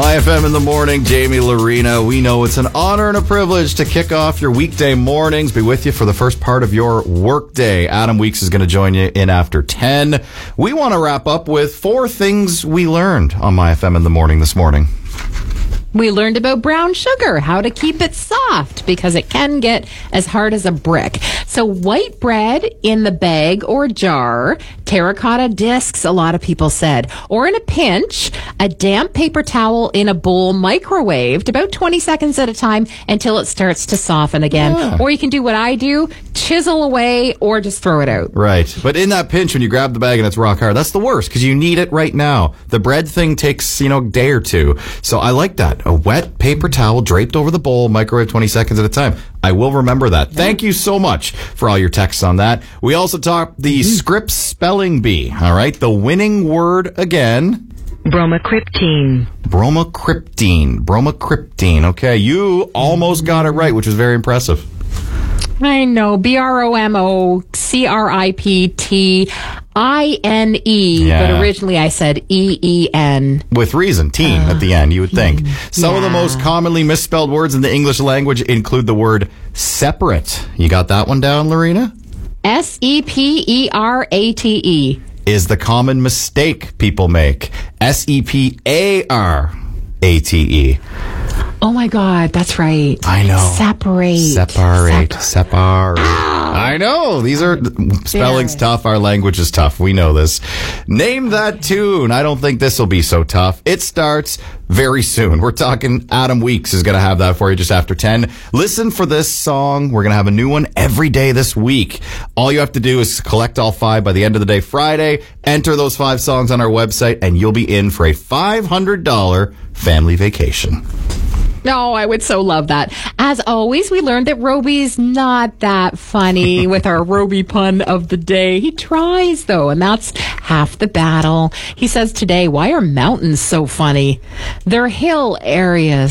My FM in the morning, Jamie Lorena. We know it's an honor and a privilege to kick off your weekday mornings, be with you for the first part of your workday. Adam Weeks is going to join you in after 10. We want to wrap up with 4 things we learned on My FM in the morning this morning. We learned about brown sugar, how to keep it soft, because it can get as hard as a brick. So white bread in the bag or jar, terracotta discs, a lot of people said, or in a pinch, a damp paper towel in a bowl, microwaved about 20 seconds at a time until it starts to soften again. Yeah. Or you can do what I do, chisel away or just throw it out. Right. But in that pinch, when you grab the bag and it's rock hard, that's the worst because you need it right now. The bread thing takes, a day or two. So I like that. A wet paper towel draped over the bowl, microwave 20 seconds at a time. I will remember that. Thank you so much for all your texts on that. We also talked the Scripps spelling bee. All right. The winning word again. Bromocryptine. Bromocryptine. Okay. You almost got it right, which was very impressive. I know. BROMOCRIPTINE. Yeah. But originally I said EEN. With reason. Teen at the end, you would think. Some of the most commonly misspelled words in the English language include the word separate. You got that one down, Lorena? SEPERATE. Is the common mistake people make. SEPARATE. Oh my God, that's right. I know. Separate. I know. These are spelling's tough. Our language is tough. We know this. Name that tune. I don't think this will be so tough. It starts very soon. We're talking Adam Weeks is going to have that for you just after 10. Listen for this song. We're going to have a new one every day this week. All you have to do is collect all 5 by the end of the day Friday. Enter those 5 songs on our website and you'll be in for a $500 family vacation. No, I would so love that. As always, we learned that Roby's not that funny with our Roby pun of the day. He tries, though, and that's half the battle. He says today, why are mountains so funny? They're hill areas.